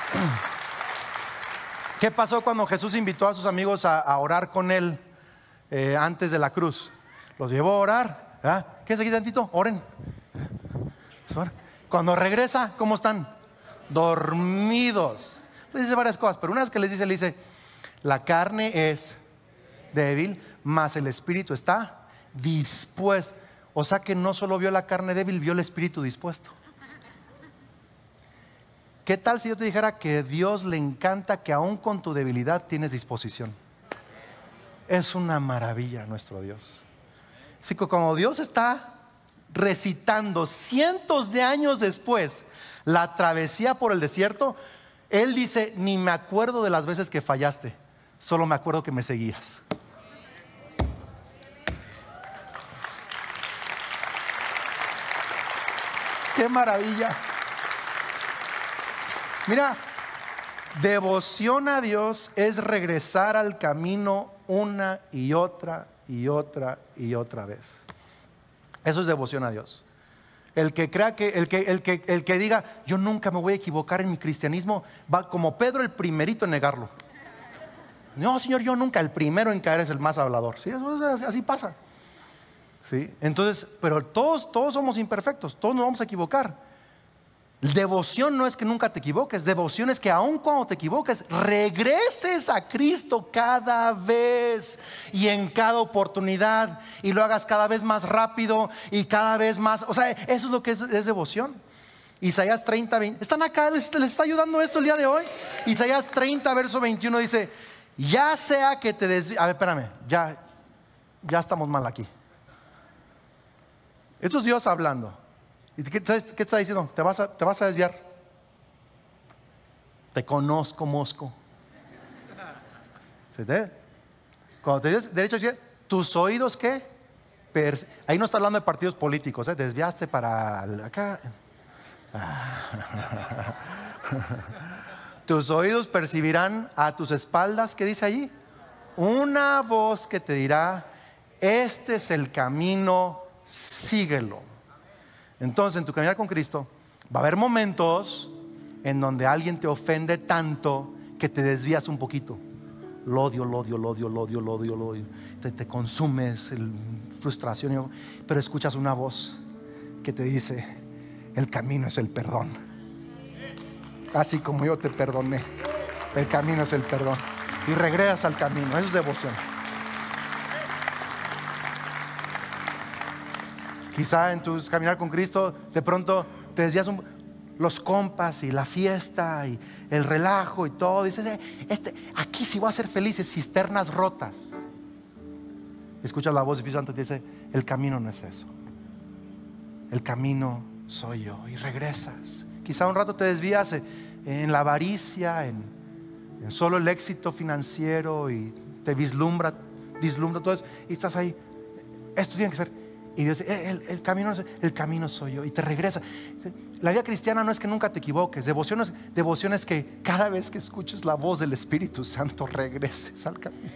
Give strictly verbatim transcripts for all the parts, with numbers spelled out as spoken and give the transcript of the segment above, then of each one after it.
¿Qué pasó cuando Jesús invitó a sus amigos a, a orar con él eh, antes de la cruz? Los llevó a orar. ¿Ah? Quédense aquí tantito, oren. Cuando regresa, ¿cómo están? Dormidos. Les dice varias cosas, pero una vez que les dice, le dice: la carne es débil, mas el espíritu está dispuesto. O sea que no solo vio la carne débil, vio el espíritu dispuesto. ¿Qué tal si yo te dijera que a Dios le encanta que aún con tu debilidad tienes disposición? Es una maravilla nuestro Dios. Así que cuando Dios está recitando cientos de años después la travesía por el desierto, Él dice: ni me acuerdo de las veces que fallaste, solo me acuerdo que me seguías. ¡Qué maravilla! Mira, devoción a Dios es regresar al camino una y otra y otra y otra vez. Eso es devoción a Dios. El que crea que, el que, el que, el que diga: yo nunca me voy a equivocar en mi cristianismo, va como Pedro, el primerito en negarlo. No, Señor, yo nunca. El primero en caer es el más hablador. ¿Sí? Eso, así pasa. ¿Sí? Entonces, pero todos, todos somos imperfectos, todos nos vamos a equivocar. Devoción no es que nunca te equivoques. Devoción es que aun cuando te equivoques, regreses a Cristo cada vez y en cada oportunidad, y lo hagas cada vez más rápido y cada vez más. O sea, eso es lo que es, es devoción. Isaías treinta, veinte. ¿Están acá? ¿Les, les está ayudando esto el día de hoy? Isaías treinta, verso veintiuno dice: ya sea que te desvíes. A ver, espérame, ya, ya estamos mal aquí. Esto es Dios hablando. ¿Y qué, qué está diciendo? ¿Te vas, a, ¿Te vas a desviar? Te conozco, mosco. ¿Se te? Cuando te dices derecho a decir, tus oídos, ¿qué? Perci- Ahí no está hablando de partidos políticos, ¿eh? Desviaste para acá. Tus oídos percibirán a tus espaldas, ¿qué dice allí? Una voz que te dirá: este es el camino, síguelo. Entonces, en tu caminar con Cristo va a haber momentos en donde alguien te ofende tanto que te desvías un poquito. Lo odio, lo odio, lo odio, lo odio, lo odio, lo odio. Te, te consumes el frustración, pero escuchas una voz que te dice: el camino es el perdón. Así como yo te perdoné, el camino es el perdón. Y regresas al camino. Eso es devoción. Quizá en tu caminar con Cristo de pronto te desvías un, los compas y la fiesta y el relajo y todo. Dices: este, aquí sí voy a ser felices, cisternas rotas. Escuchas la voz del Espíritu Santo y te dice: el camino no es eso, el camino soy yo. Y regresas. Quizá un rato te desvías en la avaricia, en, en solo el éxito financiero, y te vislumbra, vislumbra todo eso, y estás ahí. Esto tiene que ser. Y Dios dice: el, el, camino, el camino soy yo. Y te regresa. La vida cristiana no es que nunca te equivoques. Devoción es, devoción es que cada vez que escuches la voz del Espíritu Santo, regreses al camino.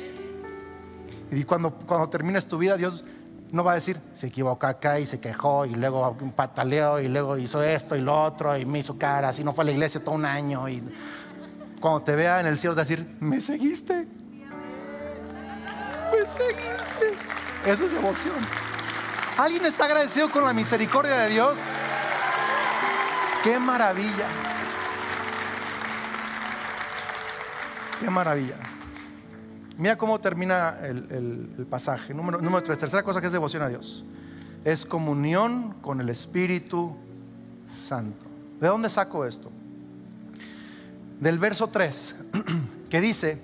Y cuando, cuando termines tu vida, Dios no va a decir: se equivocó acá y se quejó, y luego un pataleo, y luego hizo esto y lo otro, y me hizo caras, y no fue a la iglesia todo un año. Y cuando te vea en el cielo, te va a decir: me seguiste, me seguiste. Eso es devoción. ¿Alguien está agradecido con la misericordia de Dios? ¡Qué maravilla! ¡Qué maravilla! Mira cómo termina el, el, el pasaje. Número, número tres, tercera cosa que es devoción a Dios: es comunión con el Espíritu Santo. ¿De dónde saco esto? Del verso tres, que dice: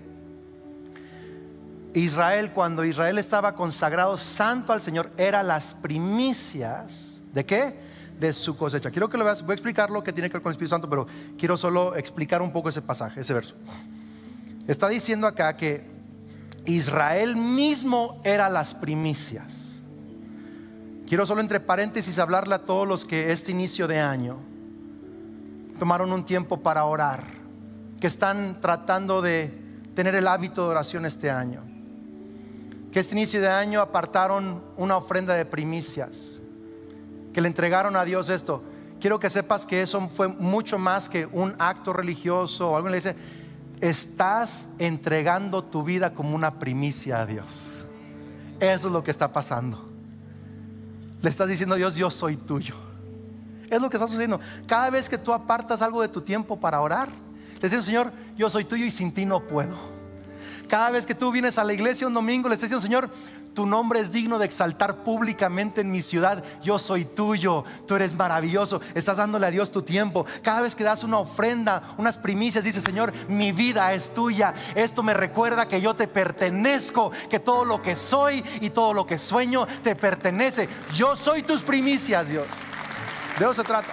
Israel, cuando Israel estaba consagrado santo al Señor, era las primicias ¿de qué? De su cosecha. Quiero que lo veas. Voy a explicar lo que tiene que ver con el Espíritu Santo, pero quiero solo explicar un poco ese pasaje, ese verso. Está diciendo acá que Israel mismo era las primicias. Quiero solo entre paréntesis hablarle a todos los que este inicio de año tomaron un tiempo para orar, que están tratando de tener el hábito de oración este año, que este inicio de año apartaron una ofrenda de primicias, que le entregaron a Dios esto. quiero que sepas que eso fue mucho más que un acto religioso o algo. Le dice, estás entregando tu vida como una primicia a Dios. Eso es lo que está pasando. Le estás diciendo a Dios, yo soy tuyo. Es lo que está sucediendo. Cada vez que tú apartas algo de tu tiempo para orar, le dices, Señor, yo soy tuyo y sin ti no puedo. Cada vez que tú vienes a la iglesia un domingo, le estás diciendo, Señor, tu nombre es digno de exaltar públicamente en mi ciudad. Yo soy tuyo, tú eres maravilloso. Estás dándole a Dios tu tiempo. Cada vez que das una ofrenda, unas primicias, dices, Señor, mi vida es tuya. Esto me recuerda que yo te pertenezco, que todo lo que soy y todo lo que sueño te pertenece. Yo soy tus primicias, Dios. De eso se trata.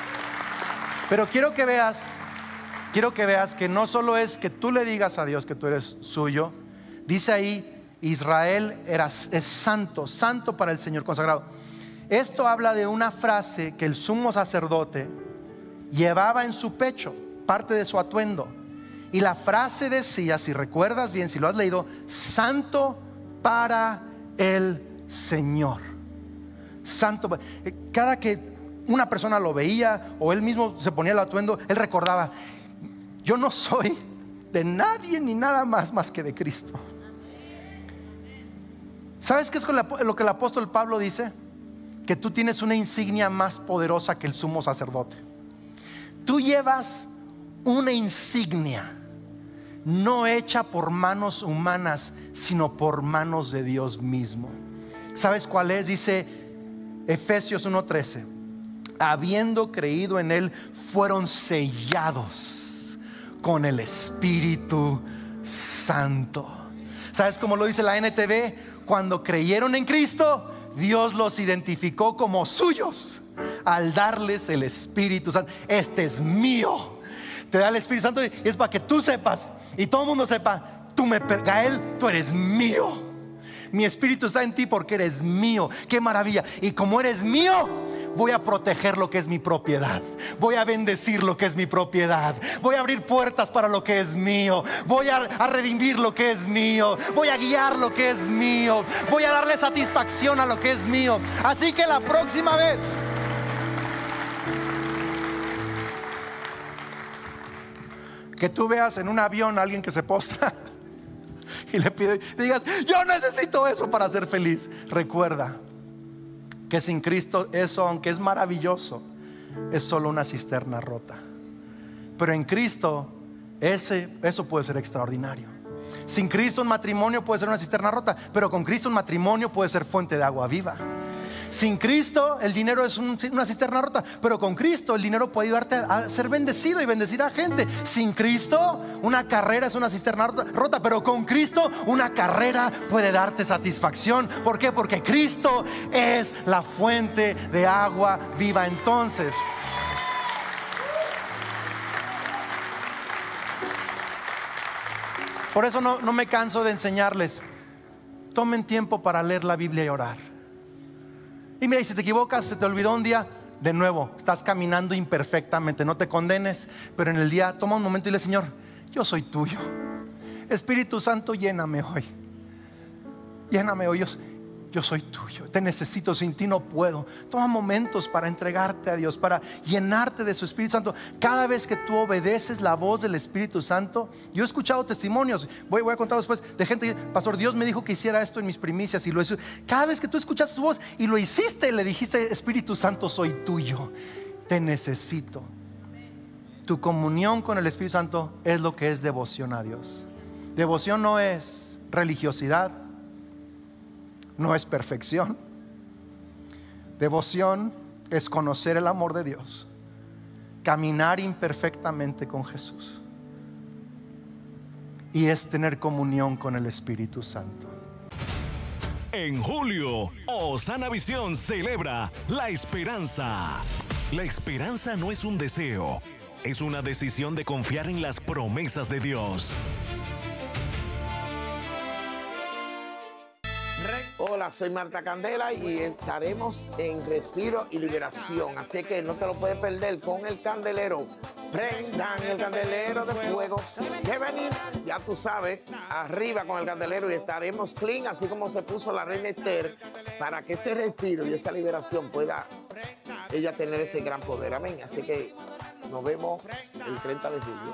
Pero quiero que veas, quiero que veas que no solo es que tú le digas a Dios que tú eres suyo. Dice ahí, Israel era, es santo, santo para el Señor, consagrado. Esto habla de una frase que el sumo sacerdote llevaba en su pecho, parte de su atuendo. Y la frase decía, si recuerdas bien, si lo has leído, santo para el Señor. Santo. Cada que una persona lo veía o él mismo se ponía el atuendo, él recordaba, yo no soy de nadie ni nada más más que de Cristo. ¿Sabes qué es lo que el apóstol Pablo dice? Que tú tienes una insignia más poderosa que el sumo sacerdote. Tú llevas una insignia no hecha por manos humanas, sino por manos de Dios mismo. ¿Sabes cuál es? Dice Efesios uno trece, habiendo creído en Él, fueron sellados con el Espíritu Santo. ¿Sabes cómo lo dice la N T V? Cuando creyeron en Cristo, Dios los identificó como suyos al darles el Espíritu Santo. Este es mío. Te da el Espíritu Santo y es para que tú sepas y todo el mundo sepa, tú me, Gael, tú eres mío. Mi Espíritu está en ti porque eres mío. Qué maravilla. Y como eres mío, voy a proteger lo que es mi propiedad. Voy a bendecir lo que es mi propiedad. Voy a abrir puertas para lo que es mío. Voy a, a redimir lo que es mío. Voy a guiar lo que es mío. Voy a darle satisfacción a lo que es mío. Así que la próxima vez que tú veas en un avión a alguien que se postra y le pide, digas, yo necesito eso para ser feliz, recuerda que sin Cristo eso, aunque es maravilloso, es solo una cisterna rota. Pero en Cristo ese, eso puede ser extraordinario. Sin Cristo un matrimonio puede ser una cisterna rota, pero con Cristo un matrimonio puede ser fuente de agua viva. Sin Cristo el dinero es un, una cisterna rota, pero con Cristo el dinero puede ayudarte a ser bendecido y bendecir a gente. Sin Cristo una carrera es una cisterna rota, rota, pero con Cristo una carrera puede darte satisfacción. ¿Por qué? Porque Cristo es la fuente de agua viva. Entonces, por eso no, no me canso de enseñarles, tomen tiempo para leer la Biblia y orar. Y mira, y si te equivocas, se te olvidó un día, de nuevo, estás caminando imperfectamente, no te condenes, pero en el día toma un momento y dile, Señor, yo soy tuyo. Espíritu Santo, lléname hoy. Lléname hoy, yo, yo soy tuyo, te necesito, sin ti no puedo. Toma momentos para entregarte a Dios, para llenarte de su Espíritu Santo. Cada vez que tú obedeces la voz del Espíritu Santo, yo he escuchado testimonios, voy, voy a contar después, de gente que, pastor, Dios me dijo que hiciera esto en mis primicias y lo hice. Cada vez que tú escuchaste su voz y lo hiciste, le dijiste, Espíritu Santo, soy tuyo, te necesito. Tu comunión con el Espíritu Santo es lo que es devoción a Dios. Devoción no es religiosidad, no es perfección. Devoción es conocer el amor de Dios, caminar imperfectamente con Jesús, y es tener comunión con el Espíritu Santo. En julio, Osana Visión celebra la esperanza. La esperanza no es un deseo, es una decisión de confiar en las promesas de Dios. Hola, soy Marta Candela y estaremos en Respiro y Liberación, así que no te lo puedes perder con el candelero. Prendan el candelero de fuego, que venir, ya tú sabes, arriba con el candelero y estaremos clean, así como se puso la reina Esther, para que ese respiro y esa liberación pueda ella tener ese gran poder. Amén. Así que nos vemos el treinta de julio.